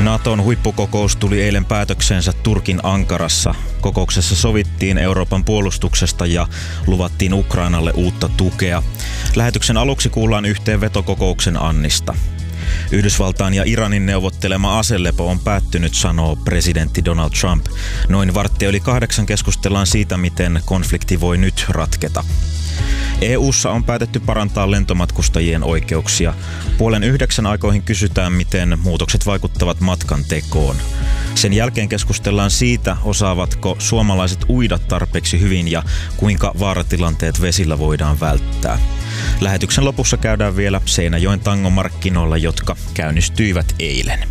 Naton huippukokous tuli eilen päätökseensä Turkin Ankarassa. Kokouksessa sovittiin Euroopan puolustuksesta ja luvattiin Ukrainalle uutta tukea. Lähetyksen aluksi kuullaan yhteenveto kokouksen Annista. Yhdysvaltain ja Iranin neuvottelema aselepo on päättynyt, sanoo presidentti Donald Trump. Noin 7:15 keskustellaan siitä, miten konflikti voi nyt ratketa. EU:ssa on päätetty parantaa lentomatkustajien oikeuksia. 8:30 aikoihin kysytään, miten muutokset vaikuttavat matkan tekoon. Sen jälkeen keskustellaan siitä, osaavatko suomalaiset uida tarpeeksi hyvin ja kuinka vaaratilanteet vesillä voidaan välttää. Lähetyksen lopussa käydään vielä Seinäjoen tangomarkkinoilla, jotka käynnistyivät eilen.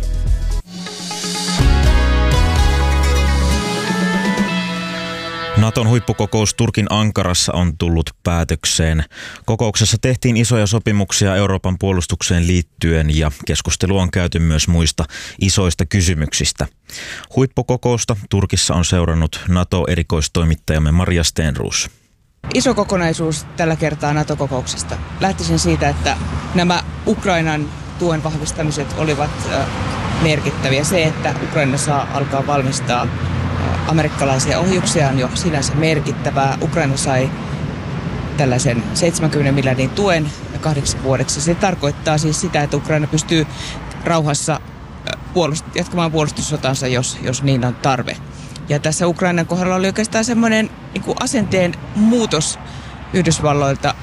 Naton huippukokous Turkin Ankarassa on tullut päätökseen. Kokouksessa tehtiin isoja sopimuksia Euroopan puolustukseen liittyen ja keskustelu on käyty myös muista isoista kysymyksistä. Huippukokousta Turkissa on seurannut NATO-erikoistoimittajamme Maria Stenroos. Iso kokonaisuus tällä kertaa NATO-kokouksesta. Lähtisin siitä, että nämä Ukrainan tuen vahvistamiset olivat merkittäviä. Se, että Ukraina saa alkaa valmistaa amerikkalaisia ohjuksia, on jo sinänsä merkittävää. Ukraina sai tällaisen 70 miljardin tuen 8 vuodeksi. Se tarkoittaa siis sitä, että Ukraina pystyy rauhassa jatkamaan puolustussotansa, jos niin on tarve. Ja tässä Ukrainan kohdalla oli oikeastaan semmoinen niin asenteen muutos Yhdysvalloilta.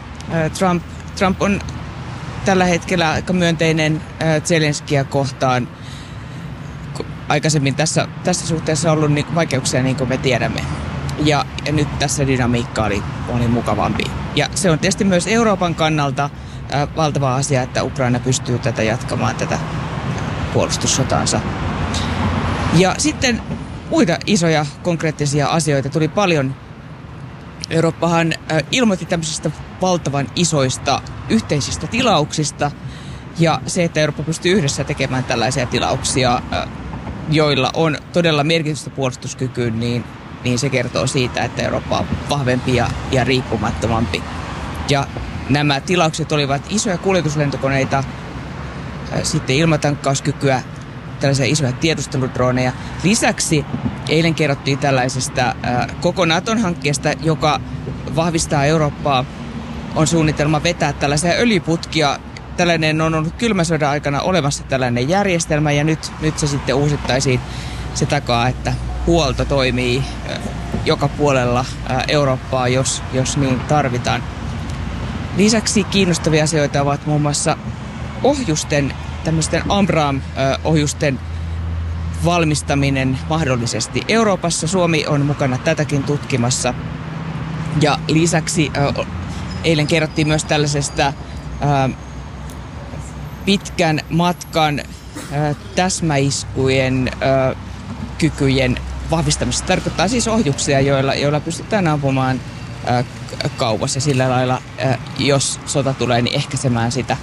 Trump on tällä hetkellä aika myönteinen Zelenskiä kohtaan. Aikaisemmin tässä suhteessa on ollut vaikeuksia, niin kuin me tiedämme. Ja nyt tässä dynamiikka oli mukavampi. Ja se on tietysti myös Euroopan kannalta valtava asia, että Ukraina pystyy jatkamaan tätä puolustussotaansa. Ja sitten muita isoja konkreettisia asioita tuli paljon. Eurooppahan ilmoitti tämmöisistä valtavan isoista yhteisistä tilauksista. Ja se, että Eurooppa pystyy yhdessä tekemään tällaisia tilauksia, joilla on todella merkitystä puolustuskykyyn, niin se kertoo siitä, että Eurooppa on vahvempi ja riippumattomampi. Ja nämä tilaukset olivat isoja kuljetuslentokoneita, sitten ilmatankkauskykyä, tällaisia isoja tiedusteludroneja. Lisäksi eilen kerrottiin tällaisesta koko Naton hankkeesta, joka vahvistaa Eurooppaa. On suunnitelma vetää tällaisia öljyputkia. Tällainen on ollut kylmän sodan aikana olemassa tällainen järjestelmä ja nyt se sitten uusittaisiin. Se takaa, että huolto toimii joka puolella Eurooppaa, jos niin tarvitaan. Lisäksi kiinnostavia asioita ovat muun muassa ohjusten, tämmöisten Abrams-ohjusten valmistaminen mahdollisesti Euroopassa. Suomi on mukana tätäkin tutkimassa. Ja lisäksi eilen kerrottiin myös tällaisesta pitkän matkan täsmäiskujen kykyjen vahvistamista. Tarkoittaa siis ohjuksia, joilla pystytään ampumaan kauas ja sillä lailla, jos sota tulee, niin ehkäisemään sitä,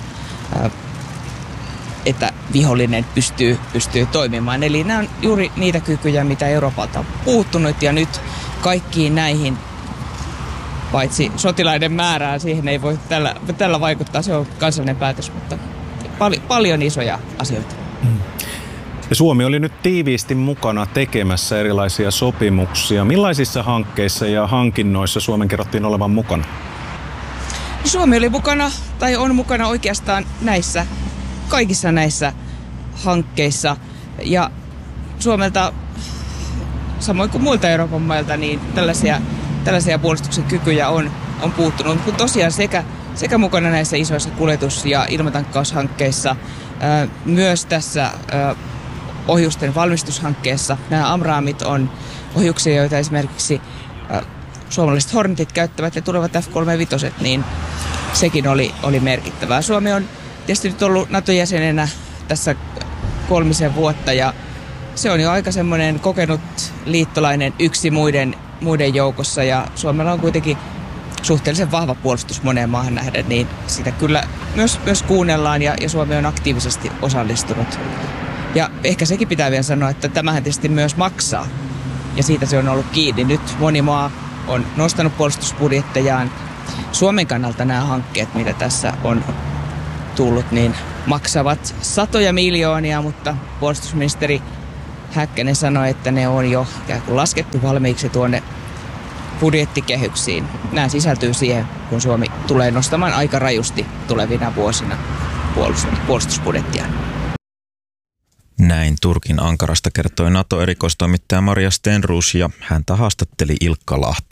että vihollinen pystyy toimimaan. Eli nämä on juuri niitä kykyjä, mitä Euroopalta on puuttunut ja nyt kaikkiin näihin, paitsi sotilaiden määrään, siihen ei voi tällä vaikuttaa, se on kansallinen päätös, mutta paljon isoja asioita. Ja Suomi oli nyt tiiviisti mukana tekemässä erilaisia sopimuksia. Millaisissa hankkeissa ja hankinnoissa Suomen kerrottiin olevan mukana? Suomi oli mukana, tai on mukana oikeastaan kaikissa näissä hankkeissa. Ja Suomelta, samoin kuin muilta Euroopan mailta, niin tällaisia puolustuksen kykyjä on puuttunut. Mutta tosiaan sekä mukana näissä isoissa kuljetus- ja ilmatankkaushankkeissa, myös tässä ohjusten valmistushankkeessa. Nämä Amramit on ohjuksia, joita esimerkiksi suomalaiset Hornetit käyttävät ja tulevat F-35, niin sekin oli merkittävää. Suomi on tietysti nyt ollut NATO-jäsenenä tässä 3 vuotta ja se on jo aika semmoinen kokenut liittolainen yksi muiden joukossa ja Suomella on kuitenkin suhteellisen vahva puolustus moneen maahan nähden, niin sitä kyllä myös kuunnellaan ja Suomi on aktiivisesti osallistunut. Ja ehkä sekin pitää vielä sanoa, että tämähän tietysti myös maksaa ja siitä se on ollut kiinni. Nyt moni maa on nostanut puolustusbudjettejaan. Suomen kannalta nämä hankkeet, mitä tässä on tullut, niin maksavat satoja miljoonia, mutta puolustusministeri Häkkänen sanoi, että ne on jo ikään kuin laskettu valmiiksi tuonne budjettikehyksiin. Nämä sisältyy siihen, kun Suomi tulee nostamaan aika rajusti tulevina vuosina puolustusbudjettia. Näin Turkin Ankarasta kertoi NATO-erikoistoimittaja Maria Stenroos ja häntä haastatteli Ilkka Lahti.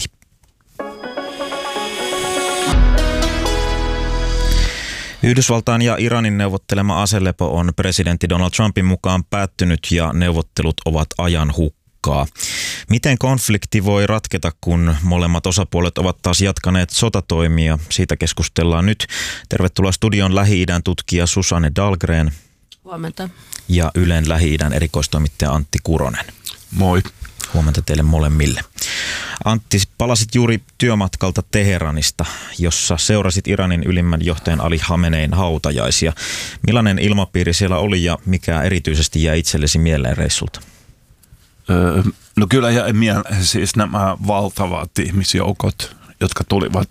Yhdysvaltain ja Iranin neuvottelema aselepo on presidentti Donald Trumpin mukaan päättynyt ja neuvottelut ovat ajan hukkaa. Miten konflikti voi ratketa, kun molemmat osapuolet ovat taas jatkaneet sotatoimia? Siitä keskustellaan nyt. Tervetuloa studion Lähi-idän tutkija Susanne Dahlgren. Huomenta. Ja Ylen Lähi-idän erikoistoimittaja Antti Kuronen. Moi. Huomenta teille molemmille. Antti, palasit juuri työmatkalta Teheranista, jossa seurasit Iranin ylimmän johtajan Ali Khamenein hautajaisia. Millainen ilmapiiri siellä oli ja mikä erityisesti jäi itsellesi mieleen reissulta? No kyllä jäi mieleen siis nämä valtavat ihmisjoukot, jotka tulivat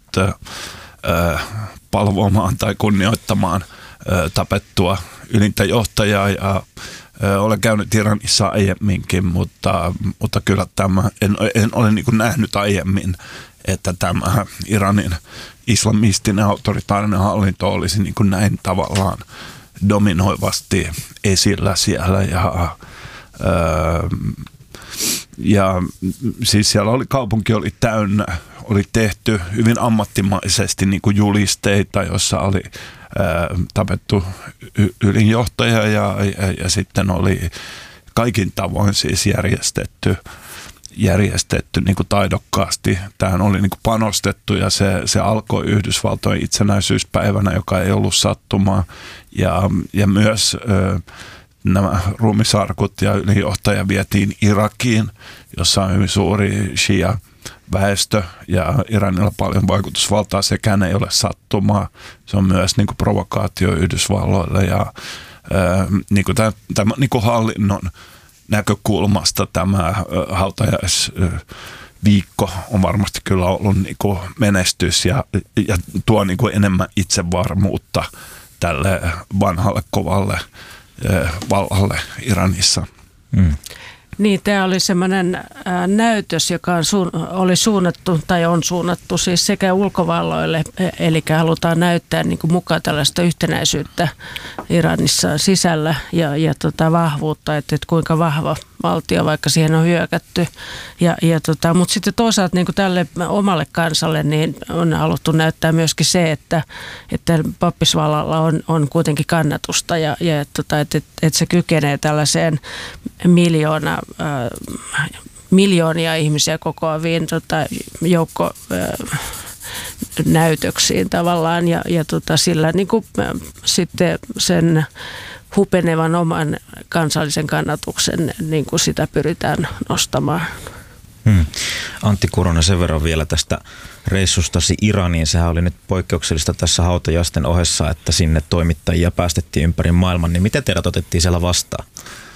palvomaan tai kunnioittamaan tapettua ylintä johtajaa ja olen käynyt Iranissa aiemminkin, mutta kyllä en ole niin kuin nähnyt aiemmin, että tämä Iranin islamistinen autoritaarinen hallinto olisi niin kuin näin tavallaan dominoivasti esillä siellä ja siis siellä kaupunki oli täynnä, oli tehty hyvin ammattimaisesti niin kuin julisteita, jossa oli tapettu ylinjohtaja ja sitten oli kaikin tavoin siis järjestetty niin kuin taidokkaasti. Tähän oli niin kuin panostettu ja se alkoi Yhdysvaltojen itsenäisyyspäivänä, joka ei ollut sattumaa ja myös nämä ruumisarkut ja ylinjohtaja vietiin Irakiin, jossa on hyvin suuri shia-väestö ja Iranilla paljon vaikutusvaltaa. Sekään ei ole sattumaa. Se on myös niin kuin provokaatio Yhdysvalloille ja niin kuin tämä niin kuin hallinnon näkökulmasta tämä hautajaisviikko on varmasti kyllä ollut niin kuin menestys ja tuo niin kuin enemmän itsevarmuutta tälle vanhalle kovalle vallalle Iranissa. Niin, tämä oli semmoinen näytös, joka oli suunnattu tai on suunnattu siis sekä ulkovalloille, eli halutaan näyttää niin kuin mukaan tällaista yhtenäisyyttä Iranissa sisällä ja vahvuutta, että kuinka vahva valtio, vaikka siihen on hyökätty. Mutta sitten toisaalta niin kuin tälle omalle kansalle niin on haluttu näyttää myöskin se, että pappisvallalla on kuitenkin kannatusta ja että se kykenee tällaiseen miljoonia ihmisiä kokoaviin joukkonäytöksiin tavallaan ja sillä niin kuin, sitten sen hupenevan oman kansallisen kannatuksen, niin kuin sitä pyritään nostamaan. Antti Kuronen, sen verran vielä tästä reissustasi Iraniin. Sehän oli nyt poikkeuksellista tässä hautajaisten ohessa, että sinne toimittajia päästettiin ympäri maailman. Niin miten teidät otettiin siellä vastaan?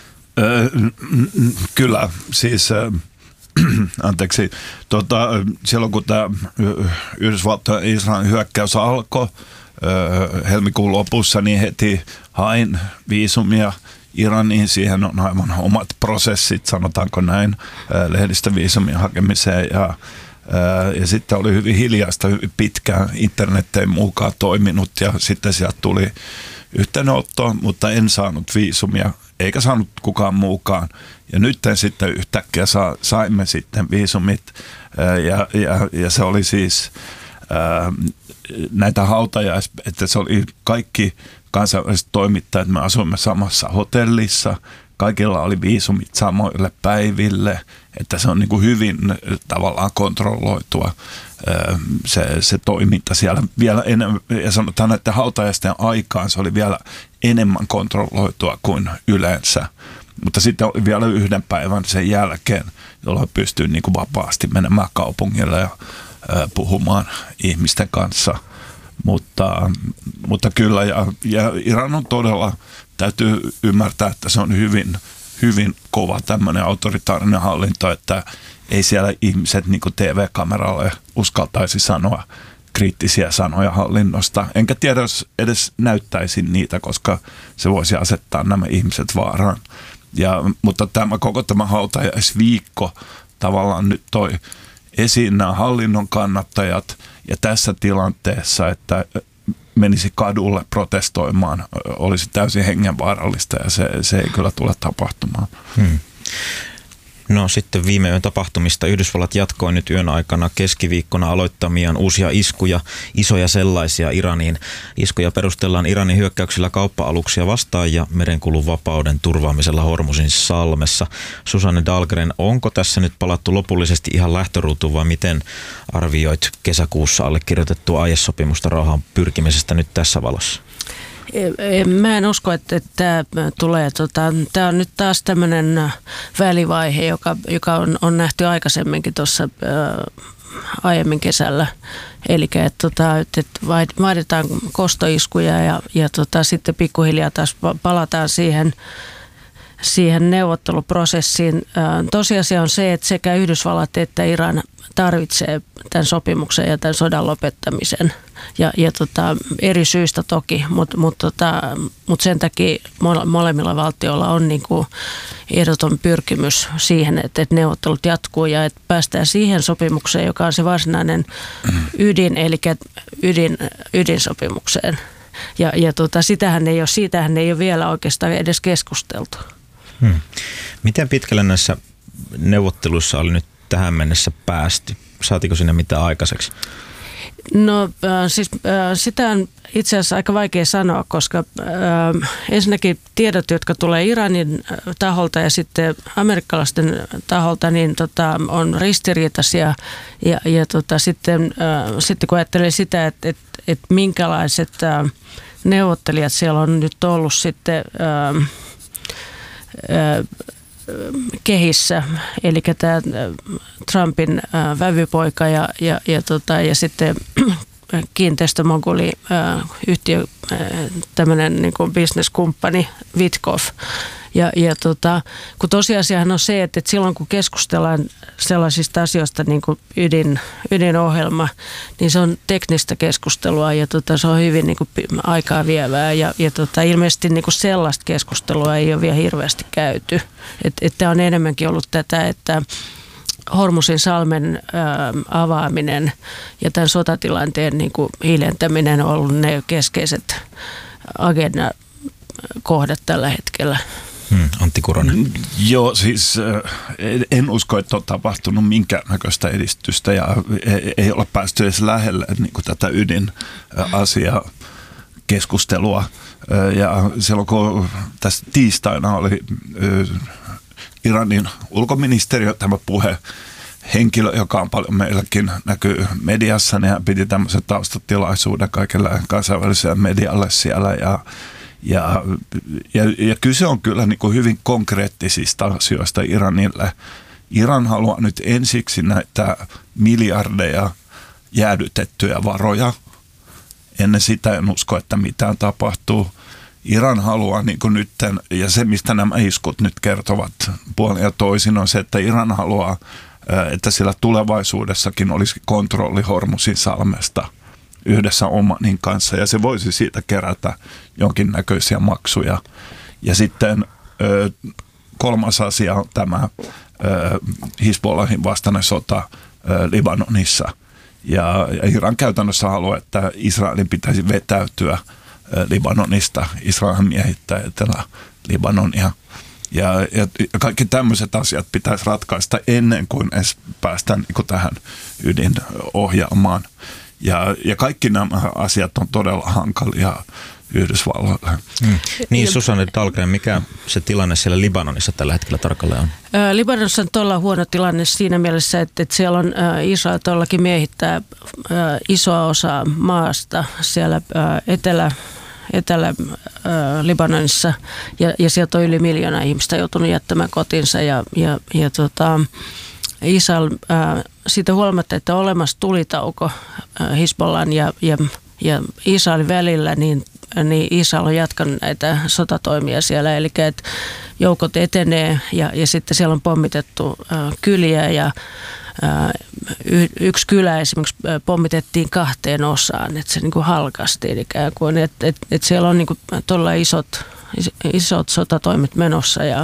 Kyllä, siis anteeksi, silloin kun tämä Yhdysvaltain ja Israelin hyökkäys alkoi helmikuun lopussa, niin heti hain viisumia Iraniin. Siihen on aivan omat prosessit, sanotaanko näin, lehdistöviisumien hakemiseen ja sitten oli hyvin hiljaista, hyvin pitkään, internet ei mukaan toiminut ja sitten sieltä tuli yhteydenotto, mutta en saanut viisumia, eikä saanut kukaan muukaan. Ja nyt sitten yhtäkkiä saimme sitten viisumit ja se oli siis näitä että se oli kaikki kansainväliset toimittajat, me asuimme samassa hotellissa, kaikilla oli viisumit samoille päiville, että se on niin kuin hyvin tavallaan kontrolloitua se toiminta siellä vielä enemmän, ja sanotaan, että hautajaisten aikaan se oli vielä enemmän kontrolloitua kuin yleensä, mutta sitten oli vielä yhden päivän sen jälkeen, jolloin pystyy niin kuin vapaasti menemään kaupungille ja puhumaan ihmisten kanssa. Mutta kyllä, ja Iran on todella, täytyy ymmärtää, että se on hyvin, hyvin kova tämmöinen autoritaarinen hallinto, että ei siellä ihmiset niin kuin TV-kameralle uskaltaisi sanoa kriittisiä sanoja hallinnosta. Enkä tiedä, jos edes näyttäisin niitä, koska se voisi asettaa nämä ihmiset vaaraan. Mutta koko tämä hautajaisviikko tavallaan nyt toi esiin nämä hallinnon kannattajat ja tässä tilanteessa, että menisi kadulle protestoimaan, olisi täysin hengenvaarallista ja se ei kyllä tule tapahtumaan. No sitten viime yön tapahtumista Yhdysvallat jatkoi nyt yön aikana keskiviikkona aloittamiaan uusia iskuja, isoja sellaisia Iraniin. Iskuja perustellaan Iranin hyökkäyksillä kauppa-aluksia vastaan ja merenkulun vapauden turvaamisella Hormuzin salmessa. Susanne Dahlgren, onko tässä nyt palattu lopullisesti ihan lähtöruutuun vai miten arvioit kesäkuussa allekirjoitettua aiesopimusta rauhaan pyrkimisestä nyt tässä valossa? Mä en usko, että tämä tulee. Tämä on nyt taas tämmöinen välivaihe, joka on nähty aikaisemminkin tuossa aiemmin kesällä. Eli että vaaditaan kostoiskuja ja sitten pikkuhiljaa taas palataan siihen neuvotteluprosessiin. Tosiasia on se, että sekä Yhdysvallat että Iran tarvitsee tämän sopimuksen ja tämän sodan lopettamisen. Ja eri syistä toki, mutta sen takia molemmilla valtioilla on niin kuin ehdoton pyrkimys siihen, että neuvottelut jatkuu ja että päästään siihen sopimukseen, joka on se varsinainen ydin, eli ydinsopimukseen. Ja siitähän ei ole vielä oikeastaan edes keskusteltu. Miten pitkälle näissä neuvotteluissa oli nyt tähän mennessä päästy? Saatiko sinne mitään aikaiseksi? No sitä on itse asiassa aika vaikea sanoa, koska ensinnäkin tiedot, jotka tulee Iranin taholta ja sitten amerikkalaisten taholta, niin on ristiriitaisia ja sitten kun ajattelee sitä, että minkälaiset neuvottelijat siellä on nyt ollut sitten kehissä, eli tämä Trumpin vävypoika ja sitten kiinteistömoguli yhtiö, tämmöinen niin kuin bisneskumppani Witkoff. Kun tosiasiahan on se, että silloin kun keskustellaan sellaisista asioista niin kuin ydinohjelma, niin se on teknistä keskustelua ja se on hyvin niin kuin aikaa vievää ja ilmeisesti niin kuin sellaista keskustelua ei ole vielä hirveästi käyty. Tämä on enemmänkin ollut tätä, että Hormuzin salmen avaaminen ja tämän sotatilanteen niin kuin hiljentäminen on ollut ne keskeiset agendakohdat tällä hetkellä. Antti Kuronen. Joo, siis en usko, että on tapahtunut minkäännäköistä edistystä ja ei olla päästy edes lähelle niin kuin tätä ydinasiaa keskustelua. Ja silloin kun tässä tiistaina oli Iranin ulkoministeriö tämä puhehenkilö, joka on paljon meilläkin näkyy mediassa, niin hän piti tämmöisen taustatilaisuuden kaikille kansainväliselle medialle siellä ja kyse on kyllä niin kuin hyvin konkreettisista asioista Iranille. Iran haluaa nyt ensiksi näitä miljardeja jäädytettyjä varoja. Ennen sitä en usko, että mitään tapahtuu. Iran haluaa niin kuin nyt, ja se mistä nämä iskut nyt kertovat puolin ja toisin on se, että Iran haluaa, että sillä tulevaisuudessakin olisi kontrolli Hormuzin salmesta yhdessä Omanin kanssa ja se voisi siitä kerätä jonkinnäköisiä maksuja. Ja sitten kolmas asia on tämä Hizbollahin vastainen sota Libanonissa. Ja Iran käytännössä haluaa, että Israelin pitäisi vetäytyä Libanonista. Israel miehittää Etelä-Libanonia. Ja kaikki tämmöiset asiat pitäisi ratkaista ennen kuin edes päästään niin kuin tähän ydinohjelmaan. Ja kaikki nämä asiat on todella hankalia Yhdysvalloille. Niin, Susanne Dahlgren, mikä se tilanne siellä Libanonissa tällä hetkellä tarkalleen on? Libanonissa on todella huono tilanne siinä mielessä, että siellä on Israel todellakin miehittää isoa osaa maasta siellä Etelä-Libanonissa ja sieltä on yli 1 miljoonaa ihmistä joutunut jättämään kotinsa ja Israel siitä huolimatta, että on olemassa tulitauko Hizbollan ja Israelin välillä, niin Israel on jatkanut näitä sotatoimia siellä. Eli joukot etenee ja sitten siellä on pommitettu kyliä ja yksi kylä esimerkiksi pommitettiin 2 osaan, että se niin kuin halkaistiin ikään kuin, että siellä on niin kuin todella isot sotatoimet menossa ja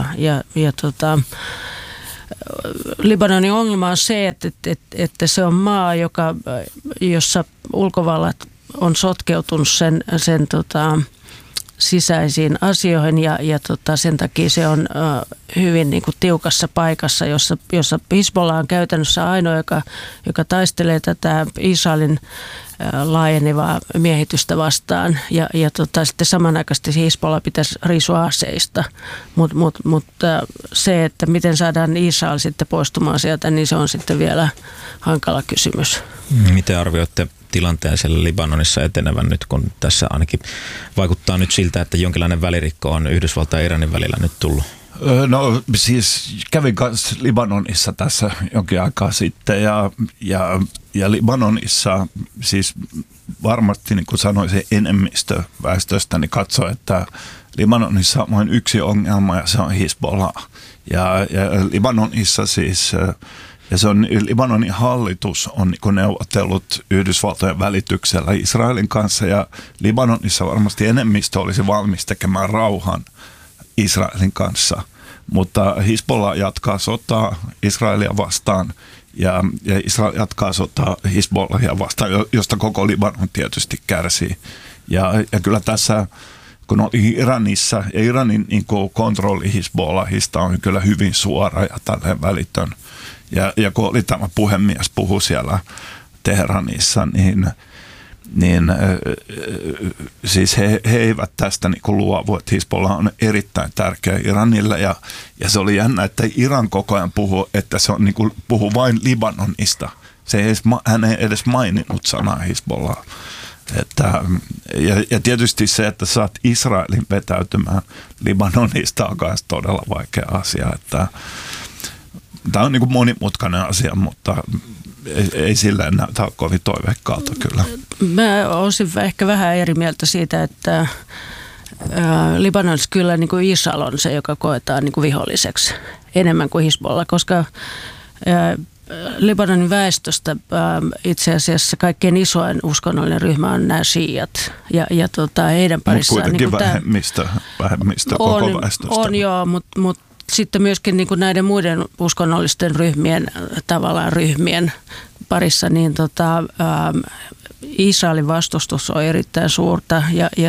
Libanonin ongelma on se, että se on maa, jossa ulkovallat on sotkeutunut sen sisäisiin asioihin ja sen takia se on hyvin niin kuin tiukassa paikassa, jossa Hizbollah on käytännössä ainoa, joka taistelee tätä Israelin laajenevaa miehitystä vastaan ja sitten samanaikaisesti Hizbollah pitäisi riisua aseista, mutta se, että miten saadaan Israel sitten poistumaan sieltä, niin se on sitten vielä hankala kysymys. Miten arvioitte tilanteen siellä Libanonissa etenevän nyt, kun tässä ainakin vaikuttaa nyt siltä, että jonkinlainen välirikko on Yhdysvaltain ja Iranin välillä nyt tullut? No siis kävin kanssa Libanonissa tässä jonkin aikaa sitten ja Libanonissa siis varmasti niin kuin sanoisin enemmistö väestöstä niin katsoo, että Libanonissa on vain yksi ongelma ja se on Hizbollah ja Libanonissa siis ja se on Libanonin hallitus on niin kuin neuvotellut Yhdysvaltojen välityksellä Israelin kanssa ja Libanonissa varmasti enemmistö olisi valmis tekemään rauhan Israelin kanssa, mutta Hizbollah jatkaa sotaa Israelia vastaan ja Israel jatkaa sotaa Hizbollahia vastaan, josta koko Libanon tietysti kärsii. Ja kyllä tässä, kun oli Iranissa ja Iranin niin kuin kontrolli Hizbollahista on kyllä hyvin suora ja tälleen välitön. Ja kun oli tämä puhemies puhui siellä Teheranissa, niin siis he eivät tästä niin kuin luovu, että Hizbollah on erittäin tärkeä Iranille ja se oli jännä, että Iran koko ajan puhuu, että se on niin kuin, puhuu vain Libanonista. Hän ei edes maininnut sanaa Hizbollah. Ja tietysti se, että saat Israelin vetäytymään Libanonista on myös todella vaikea asia. Tämä on niin kuin monimutkainen asia, mutta ei silleen näytä kovin toiveikkaalta kyllä. Mä olisin ehkä vähän eri mieltä siitä, että Libanonissa kyllä niin kuin Israel on se, joka koetaan niin kuin viholliseksi enemmän kuin Hizbollah, koska Libanonin väestöstä itse asiassa kaikkein isoin uskonnollinen ryhmä on nämä shiiat ja heidän parissaan. Mutta kuitenkin niin vähemmistö koko väestöstä. On joo, mutta sitten myöskin niin kuin näiden muiden uskonnollisten ryhmien parissa, niin Israelin vastustus on erittäin suurta ja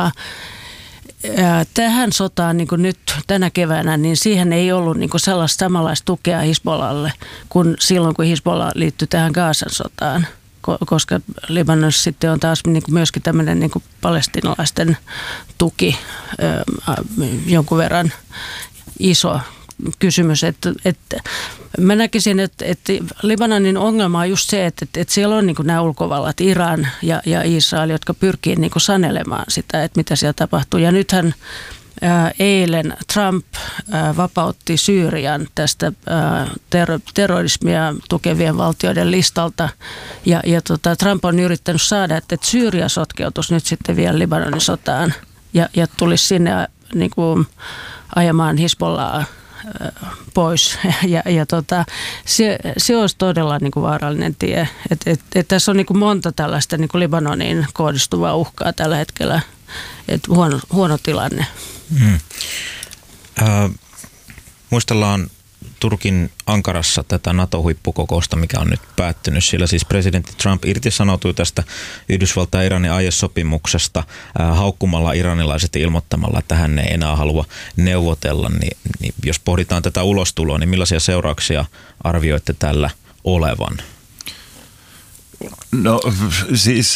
tähän sotaan niin kuin nyt tänä keväänä, niin siihen ei ollut niin kuin sellaista samanlaista tukea Hizbollalle kuin silloin, kun Hizbollah liittyi tähän Gazan sotaan, koska Libanonissa sitten on taas niin kuin myöskin tämmöinen niin kuin palestiinalaisten tuki jonkun verran iso kysymys, että mä näkisin, että Libanonin ongelma on just se, että siellä on niin kuin nämä ulkovallat, Iran ja Israel, jotka pyrkii niin kuin sanelemaan sitä, että mitä siellä tapahtuu. Ja nythän eilen Trump vapautti Syyrian tästä terrorismia tukevien valtioiden listalta ja Trump on yrittänyt saada, että Syyria sotkeutuisi nyt sitten vielä Libanonin sotaan ja tulisi sinne niin kuin ajamaan Hizbollaa pois. Se olisi todella niin kuin vaarallinen tie. Tässä on niin kuin monta tällaista niin kuin Libanoniin kohdistuvaa uhkaa tällä hetkellä. Huono tilanne. Muistellaan Turkin Ankarassa tätä NATO-huippukokousta, mikä on nyt päättynyt. Sillä siis presidentti Trump irtisanoutui tästä Yhdysvaltain ja Iranin aiesopimuksesta haukkumalla iranilaiset ilmoittamalla, että hän ei enää halua neuvotella. Niin jos pohditaan tätä ulostuloa, niin millaisia seurauksia arvioitte tällä olevan? No siis...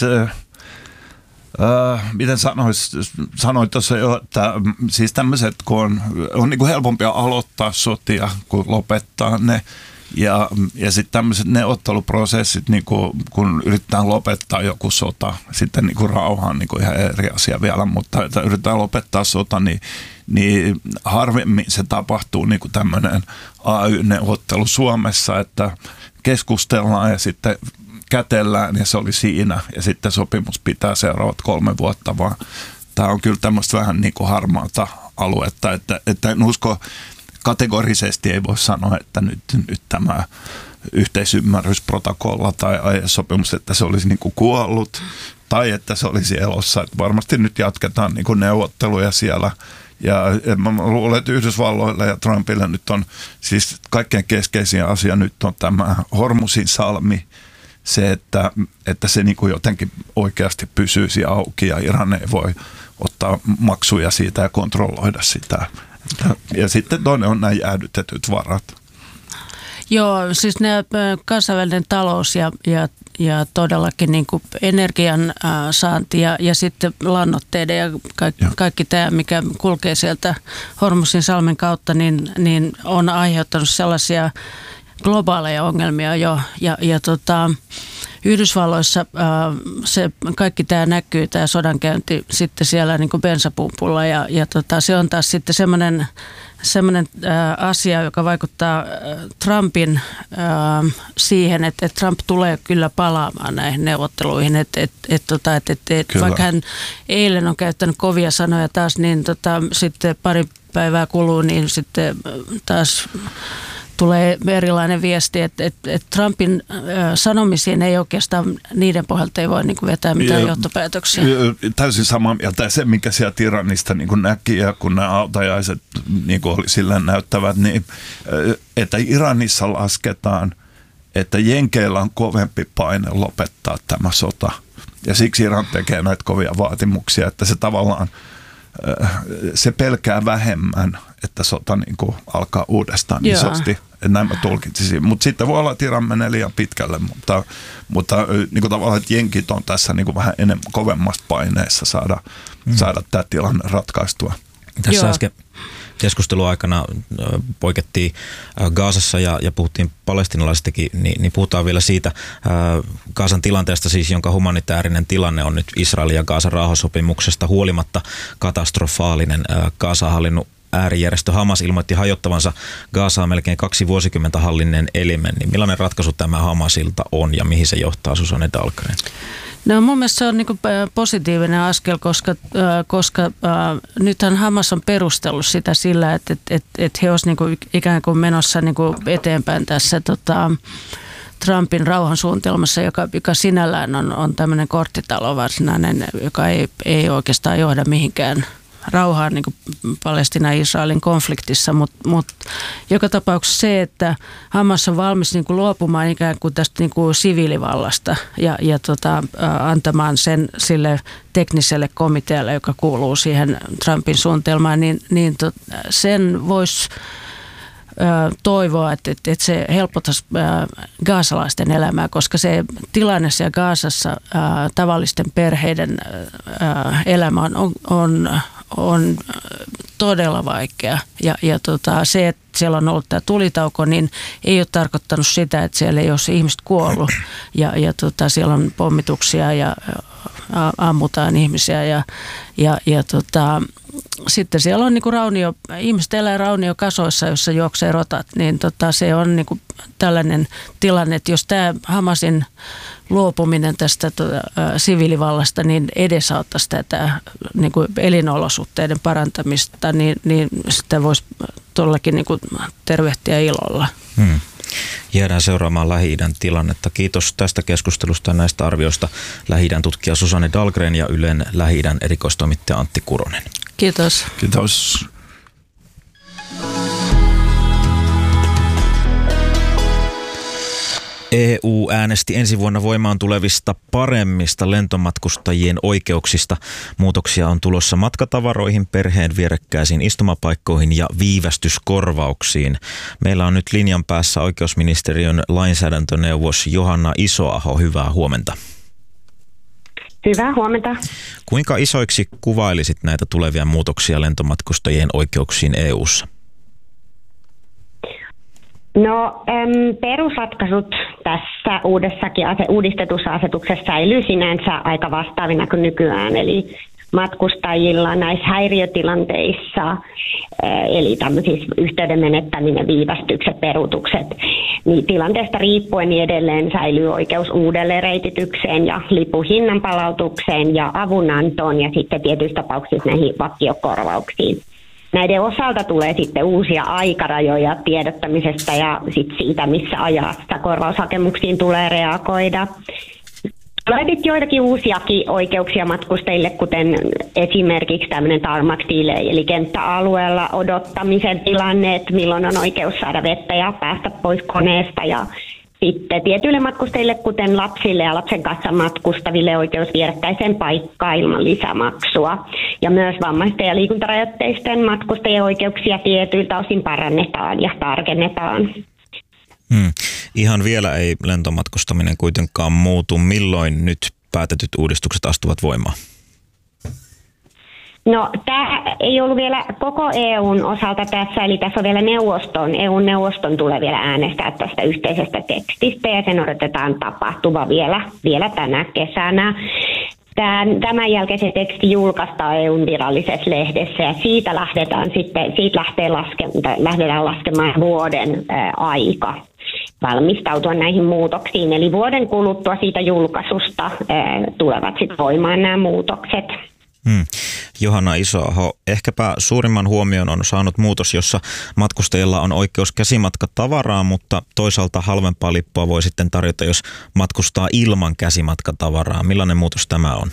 miten sanoit tuossa jo, että siis tämmöiset, kun on niin kuin helpompia aloittaa sotia kuin lopettaa ne. Ja sitten tämmöiset neuvotteluprosessit, niin kun yritetään lopettaa joku sota, sitten niin kuin rauha on niin kuin ihan eri asia vielä, mutta että yritetään lopettaa sota, niin harvemmin se tapahtuu niin kuin tämmöinen AY-neuvottelu Suomessa, että keskustellaan ja sitten kätellään ja se oli siinä ja sitten sopimus pitää seuraavat 3 vuotta, vaan tämä on kyllä tämmöistä vähän niin kuin harmaata aluetta. Että en usko, kategorisesti ei voi sanoa, että nyt tämä yhteisymmärrysprotokolla tai aiesopimus, että se olisi niin kuin kuollut tai että se olisi elossa. Että varmasti nyt jatketaan niin kuin neuvotteluja siellä. Ja mä luulen, että Yhdysvalloille ja Trumpille nyt on siis kaikkein keskeisin asia nyt on tämä Hormuzin salmi. Se, että se niin kuin jotenkin oikeasti pysyisi auki ja Iran ei voi ottaa maksuja siitä ja kontrolloida sitä. Ja sitten toinen on nämä jäädytetyt varat. Joo, siis nämä kansainvälinen talous ja todellakin niin kuin energian saanti ja sitten lannoitteiden ja kaikki tämä, mikä kulkee sieltä Hormuzin salmen kautta, niin on aiheuttanut sellaisia globaaleja ongelmia jo. Yhdysvalloissa se kaikki tämä näkyy, tämä sodankäynti sitten siellä niin kuin bensapumpulla ja se on taas sitten semmoinen asia, joka vaikuttaa Trumpin siihen, että Trump tulee kyllä palaamaan näihin neuvotteluihin, että vaikka hän eilen on käyttänyt kovia sanoja taas, niin sitten pari päivää kuluu, niin sitten taas tulee erilainen viesti, että Trumpin sanomisiin ei oikeastaan, niiden pohjalta ei voi niin kuin vetää mitään johtopäätöksiä. Täysin samaa mieltä. Se, mikä sieltä Iranista niin kuin näki ja kun nämä autajaiset niin kuin oli sillä näyttävät, niin että Iranissa lasketaan, että jenkeillä on kovempi paine lopettaa tämä sota. Ja siksi Iran tekee näitä kovia vaatimuksia, että se tavallaan se pelkää vähemmän, että sota niin kuin alkaa uudestaan isosti. Näin mä tulkitsisin. Mutta sitten voi olla, että Iran menee liian pitkälle, mutta niin kuin tavallaan, että jenkit on tässä niin kuin vähän enemmän kovemmasta paineessa saada tämä tilanne ratkaistua. Tässä äsken keskustelun aikana poikettiin Gazassa ja puhuttiin palestiinalaisistakin, niin puhutaan vielä siitä Gazan tilanteesta, siis jonka humanitaarinen tilanne on nyt Israelin ja Gazan rauhansopimuksesta huolimatta katastrofaalinen. Gazaa hallinnut äärijärjestö Hamas ilmoitti hajottavansa Gazaa melkein 2 vuosikymmentä hallinneen elimen. Niin millainen ratkaisu tämä Hamasilta on ja mihin se johtaa, Susanne Dahlgren? No mun mielestä se on niin kuin positiivinen askel, koska nythän Hamas on perustellut sitä sillä, että he olisivat niin kuin ikään kuin menossa niin kuin eteenpäin tässä Trumpin rauhansuunnitelmassa, joka sinällään on tämmöinen korttitalo varsinainen, joka ei oikeastaan johda mihinkään rauhaan niin kuin Palestiinan ja Israelin konfliktissa, mutta joka tapauksessa se, että Hamas on valmis niin kuin luopumaan ikään kuin tästä niin kuin siviilivallasta ja antamaan sen sille tekniselle komitealle, joka kuuluu siihen Trumpin suunnitelmaan, niin sen voisi toivoa, että se helpottaisi gazalaisten elämää, koska se tilanne siellä Gazassa tavallisten perheiden elämä on todella vaikea. Ja se, että siellä on ollut tämä tulitauko, niin ei ole tarkoittanut sitä, että siellä ei ole ihmiset kuollut. Ja siellä on pommituksia ja ammutaan ihmisiä sitten siellä on niinku ihmiset elää rauniokasoissa, jossa juoksee rotat, niin se on niinku tällainen tilanne, että jos tämä Hamasin luopuminen tästä siviilivallasta niin edesauttaisi tätä niinku elinolosuhteiden parantamista, niin sitä voisi todellakin niinku tervehtiä ilolla. Jäädään seuraamaan Lähi-idän tilannetta. Kiitos tästä keskustelusta ja näistä arvioista Lähi-idän tutkija Susanne Dahlgren ja Ylen Lähi-idän erikoistoimittaja Antti Kuronen. Kiitos. Kiitos. EU äänesti ensi vuonna voimaan tulevista paremmista lentomatkustajien oikeuksista. Muutoksia on tulossa matkatavaroihin, perheen vierekkäisiin istumapaikkoihin ja viivästyskorvauksiin. Meillä on nyt linjan päässä oikeusministeriön lainsäädäntöneuvos Johanna Isoaho. Hyvää huomenta. Hyvää huomenta. Kuinka isoiksi kuvailisit näitä tulevia muutoksia lentomatkustajien oikeuksiin EU:ssa? No perusratkaisut tässä uudistetussa asetuksessa säilyy sinänsä aika vastaavina kuin nykyään, eli matkustajilla näissä häiriötilanteissa, eli tämmöisissä yhteyden menettäminen, viivästykset, peruutukset, niin tilanteesta riippuen niin edelleen säilyy oikeus uudelleenreititykseen ja lipuhinnan palautukseen ja avunantoon ja sitten tietyissä tapauksissa näihin vakiokorvauksiin. näiden osalta tulee sitten uusia aikarajoja tiedottamisesta ja sitten siitä, missä ajassa korvaushakemuksiin tulee reagoida. Tulee joitakin uusiakin oikeuksia matkustajille, kuten esimerkiksi tämmöinen tarmac delay, eli kenttäalueella odottamisen tilanne, että milloin on oikeus saada vettä ja päästä pois koneesta. Ja sitten tietyille matkustajille, kuten lapsille ja lapsen kanssa matkustaville, oikeus vierekkäiseen paikkaan ilman lisämaksua. Ja myös vammaisten ja liikuntarajoitteisten matkustajien oikeuksia tietyiltä osin parannetaan ja tarkennetaan. Ihan vielä ei lentomatkustaminen kuitenkaan muutu. Milloin nyt päätetyt uudistukset astuvat voimaan? No, tämä ei ollut vielä koko EUn osalta tässä, eli tässä on vielä EU-neuvoston tulee vielä äänestää tästä yhteisestä tekstistä, ja sen odotetaan tapahtuva vielä tänä kesänä. Tämän jälkeen se teksti julkaistaan EUn virallisessa lehdessä, ja siitä lähdetään laskemaan vuoden aika valmistautua näihin muutoksiin. Eli vuoden kuluttua siitä julkaisusta tulevat sitten voimaan nämä muutokset. Johanna Isoaho, ehkäpä suurimman huomion on saanut muutos, jossa matkustajilla on oikeus käsimatkatavaraa, mutta toisaalta halvempaa lippua voi sitten tarjota, jos matkustaa ilman käsimatkatavaraa. Millainen muutos tämä on?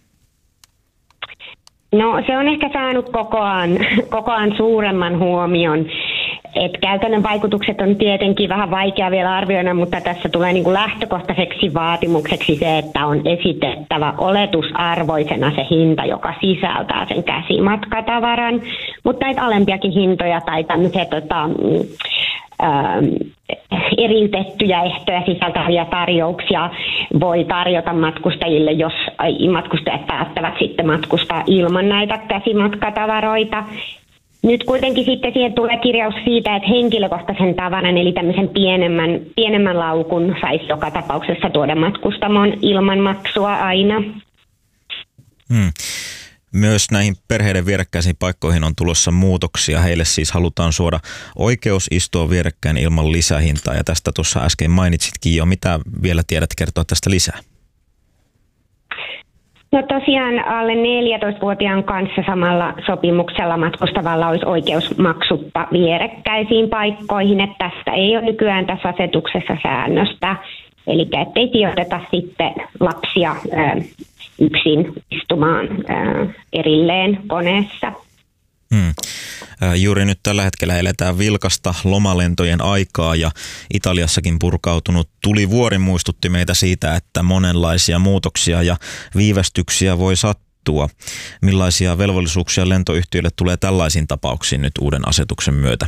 No, se on ehkä saanut kokoaan suuremman huomion. Käytännön vaikutukset on tietenkin vähän vaikea vielä arvioida, mutta tässä tulee niin kuin lähtökohtaiseksi vaatimukseksi se, että on esitettävä oletusarvoisena se hinta, joka sisältää sen käsimatkatavaran. Mutta näitä alempiakin hintoja tai tämmöisiä eriytettyjä ehtoja sisältäviä tarjouksia voi tarjota matkustajille, jos matkustajat päättävät sitten matkustaa ilman näitä käsimatkatavaroita. Nyt kuitenkin sitten siihen tulee kirjaus siitä, että henkilökohtaisen tavaran, eli tämmöisen pienemmän laukun saisi joka tapauksessa tuoda matkustamoon ilman maksua aina. Myös näihin perheiden vierekkäisiin paikkoihin on tulossa muutoksia. Heille siis halutaan suoda oikeus istua vierekkäin ilman lisähintaa, ja tästä tuossa äsken mainitsitkin jo. Mitä vielä tiedät kertoa tästä lisää? No tosiaan alle 14-vuotiaan kanssa samalla sopimuksella matkustavalla olisi oikeus maksutta vierekkäisiin paikkoihin, että tästä ei ole nykyään tässä asetuksessa säännöstä. Eli ettei sijoiteta sitten lapsia yksin istumaan erilleen koneessa. Juuri nyt tällä hetkellä eletään vilkasta lomalentojen aikaa, ja Italiassakin purkautunut tulivuori muistutti meitä siitä, että monenlaisia muutoksia ja viivästyksiä voi sattua. Millaisia velvollisuuksia lentoyhtiöille tulee tällaisiin tapauksiin nyt uuden asetuksen myötä?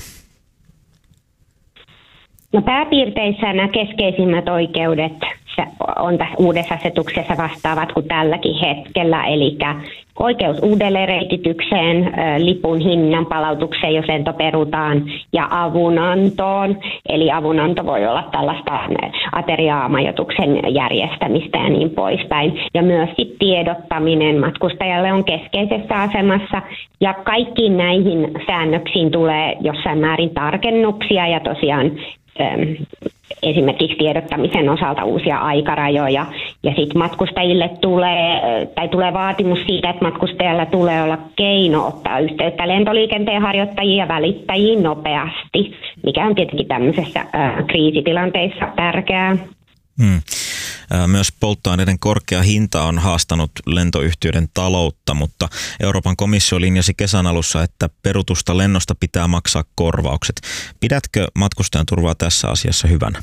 No pääpiirteissä nämä keskeisimmät oikeudet on tässä uudessa asetuksessa vastaavat kuin tälläkin hetkellä, eli oikeus uudelleenreititykseen, lipun hinnan palautukseen, jos lento perutaan, ja avunantoon. Eli avunanto voi olla tällaista ateriamajoituksen järjestämistä ja niin poispäin. Ja myös tiedottaminen matkustajalle on keskeisessä asemassa, ja kaikkiin näihin säännöksiin tulee jossain määrin tarkennuksia, ja tosiaan esimerkiksi tiedottamisen osalta uusia aikarajoja, ja sitten matkustajille tulee vaatimus siitä, että matkustajalla tulee olla keino ottaa yhteyttä lentoliikenteen harjoittajiin ja välittäjiin nopeasti, mikä on tietenkin tämmöisessä kriisitilanteissa tärkeää. Myös polttoaineiden korkea hinta on haastanut lentoyhtiöiden taloutta, mutta Euroopan komissio linjasi kesän alussa, että perutusta lennosta pitää maksaa korvaukset. Pidätkö matkustajan turvaa tässä asiassa hyvänä?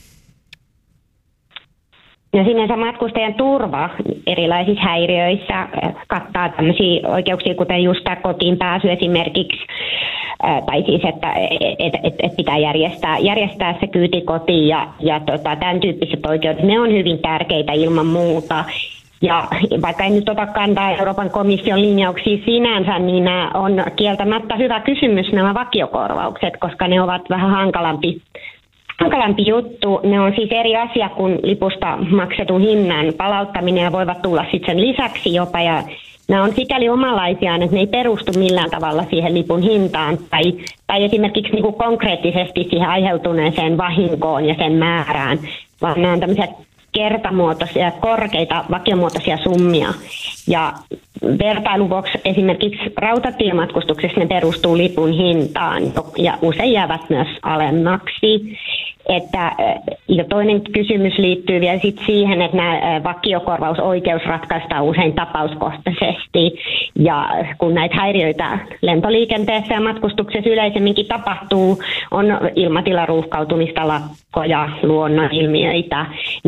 No sinänsä matkustajan turva erilaisissa häiriöissä kattaa tämmöisiä oikeuksia, kuten just tämä kotiin pääsy esimerkiksi, tai siis, että pitää järjestää se kyyti kotiin ja tämän tyyppiset oikeudet, ne on hyvin tärkeitä ilman muuta. Ja vaikka en nyt ota kantaa Euroopan komission linjauksia sinänsä, niin nämä on kieltämättä hyvä kysymys nämä vakiokorvaukset, koska ne ovat vähän hankalampi juttu. Ne on siis eri asia kuin lipusta maksetun hinnan palauttaminen ja voivat tulla sitten sen lisäksi jopa. Ja nämä on sikäli omanlaisiaan, että ne ei perustu millään tavalla siihen lipun hintaan tai esimerkiksi niin kuin konkreettisesti siihen aiheutuneeseen vahinkoon ja sen määrään, vaan nämä on tämmöisiä kertamuotoisia, korkeita vakiomuotoisia summia. Ja vertailun vuoksi esimerkiksi rautatiematkustuksessa ne perustuu lipun hintaan ja usein jäävät myös alemmaksi. Ja toinen kysymys liittyy vielä sit siihen, että nämä vakiokorvausoikeus ratkaistaan usein tapauskohtaisesti. Ja kun näitä häiriöitä lentoliikenteessä ja matkustuksessa yleisemminkin tapahtuu, on ilmatilaruuhkautumista, lakkoja, luonnonilmiöitä,